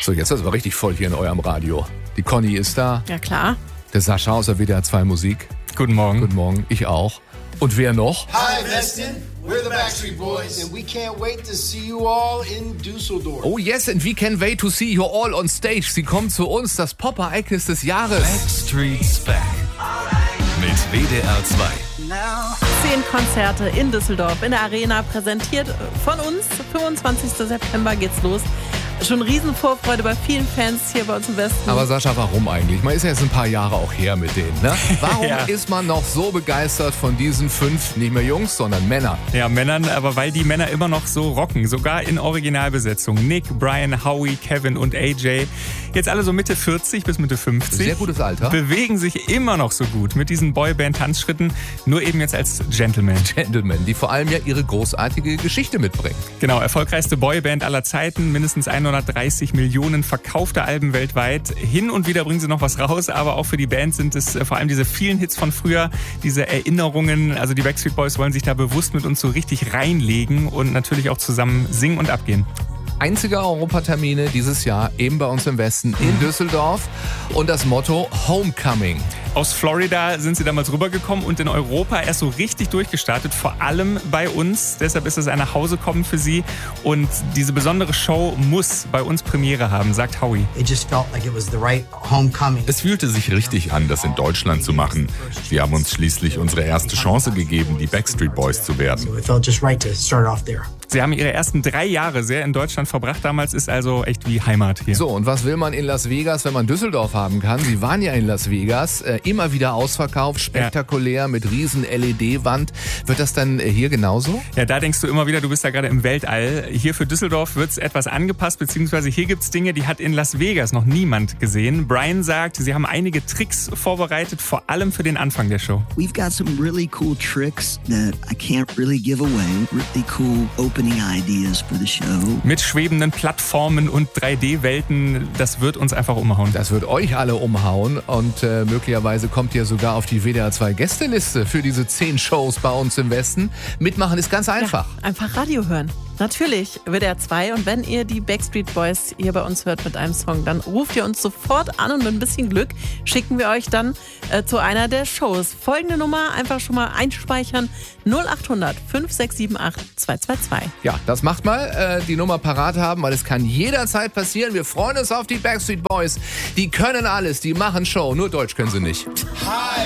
So, jetzt ist es aber richtig voll hier in eurem Radio. Die Conny ist da, Ja, klar. der Sascha aus der WDR 2 Musik. Guten Morgen. Guten Morgen, ich auch. Und wer noch? Hi, Weston. We're the Backstreet Boys, and we can't wait to see you all in Düsseldorf. Oh yes, and we can wait to see you all on stage. Sie kommen zu uns, das Pop-Ereignis des Jahres. Backstreet's Back. Mit WDR 2. 10 Konzerte in Düsseldorf in der Arena, präsentiert von uns. 25. September geht's los. Schon Riesenvorfreude bei vielen Fans hier bei uns im Westen. Aber Sascha, warum eigentlich? Man ist ja jetzt ein paar Jahre auch her mit denen, ne? Warum Ja. ist man noch so begeistert von diesen 5, nicht mehr Jungs, sondern Männern? Ja, Männern, aber weil die Männer immer noch so rocken, sogar in Originalbesetzung. Nick, Brian, Howie, Kevin und AJ. Jetzt alle so Mitte 40 bis Mitte 50. Sehr gutes Alter. Bewegen sich immer noch so gut mit diesen Boyband-Tanzschritten, nur eben jetzt als Gentleman. Gentlemen, die vor allem ja ihre großartige Geschichte mitbringen. Genau, erfolgreichste Boyband aller Zeiten, mindestens 130 Millionen verkaufte Alben weltweit. Hin und wieder bringen sie noch was raus, aber auch für die Band sind es vor allem diese vielen Hits von früher, diese Erinnerungen. Also die Backstreet Boys wollen sich da bewusst mit uns so richtig reinlegen und natürlich auch zusammen singen und abgehen. Einzige Europatermine dieses Jahr eben bei uns im Westen in Düsseldorf und das Motto Homecoming. Aus Florida sind sie damals rübergekommen und in Europa erst so richtig durchgestartet, vor allem bei uns. Deshalb ist es ein Nachhausekommen für sie und diese besondere Show muss bei uns Premiere haben, sagt Howie. It just felt like it was the right homecoming. Es fühlte sich richtig an, das in Deutschland zu machen. Wir haben uns schließlich unsere erste Chance gegeben, die Backstreet Boys zu werden. So it felt just right to start off there. Sie haben ihre ersten 3 Jahre sehr in Deutschland verbracht damals, ist also echt wie Heimat hier. So, und was will man in Las Vegas, wenn man Düsseldorf haben kann? Sie waren ja in Las Vegas, immer wieder ausverkauft, spektakulär, mit riesen LED-Wand. Wird das dann hier genauso? Ja, da denkst du immer wieder, du bist da gerade im Weltall. Hier für Düsseldorf wird es etwas angepasst, beziehungsweise hier gibt es Dinge, die hat in Las Vegas noch niemand gesehen. Brian sagt, sie haben einige Tricks vorbereitet, vor allem für den Anfang der Show. We've got some really cool tricks that I can't really give away. Really cool opening ideas for the show. Mit schwebenden Plattformen und 3D-Welten, das wird uns einfach umhauen. Das wird euch alle umhauen und möglicherweise kommt ihr sogar auf die WDR 2 Gästeliste für diese 10 Shows bei uns im Westen. Mitmachen ist ganz einfach. Ja, einfach Radio hören. Natürlich, WDR 2. Und wenn ihr die Backstreet Boys hier bei uns hört mit einem Song, dann ruft ihr uns sofort an und mit ein bisschen Glück schicken wir euch dann zu einer der Shows. Folgende Nummer einfach schon mal einspeichern: 0800 5678 222. Ja, das macht mal. Die Nummer parat haben, weil es kann jederzeit passieren. Wir freuen uns auf die Backstreet Boys. Die können alles, die machen Show. Nur Deutsch können sie nicht. Hi.